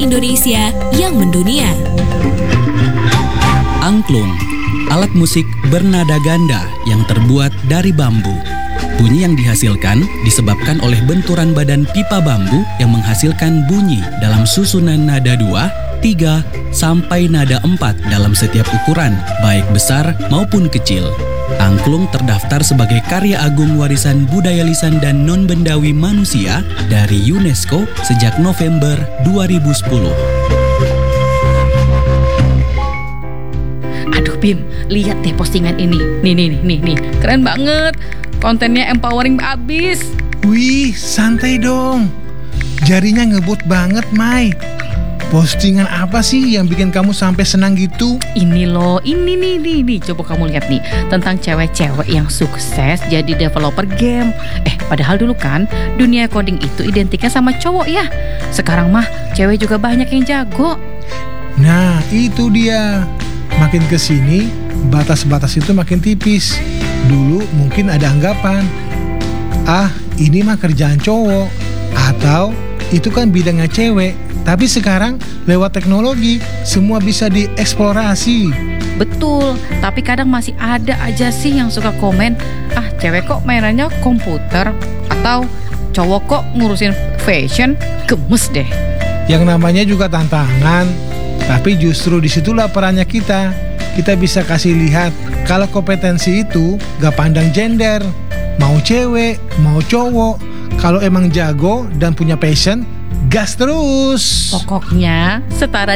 Indonesia yang mendunia. Angklung, alat musik bernada ganda yang terbuat dari bambu. Bunyi yang dihasilkan disebabkan oleh benturan badan pipa bambu yang menghasilkan bunyi dalam susunan nada 2, 3, sampai nada 4 dalam setiap ukuran, baik besar maupun kecil. Angklung terdaftar sebagai karya agung warisan budaya lisan dan non-bendawi manusia dari UNESCO sejak November 2010. Aduh Bim, lihat deh postingan ini. Nih, keren banget. Kontennya empowering abis. Wih, santai dong. Jarinya ngebut banget, Mai. Postingan apa sih yang bikin kamu sampai senang gitu? Ini loh, ini nih. Coba kamu lihat nih, tentang cewek-cewek yang sukses jadi developer game. Padahal dulu kan dunia coding itu identiknya sama cowok ya. Sekarang mah cewek juga banyak yang jago. Nah, itu dia. Makin kesini, batas-batas itu makin tipis. Dulu mungkin ada anggapan, ini mah kerjaan cowok, atau itu kan bidangnya cewek. Tapi sekarang lewat teknologi semua bisa dieksplorasi. Betul, tapi kadang masih ada aja sih yang suka komen, cewek kok mainannya komputer, atau cowok kok ngurusin fashion, gemes deh. Yang namanya juga tantangan, tapi justru disitulah perannya kita. Kita bisa kasih lihat kalau kompetensi itu gak pandang gender, mau cewek, mau cowok. Kalau emang jago dan punya passion, gas terus. Pokoknya setara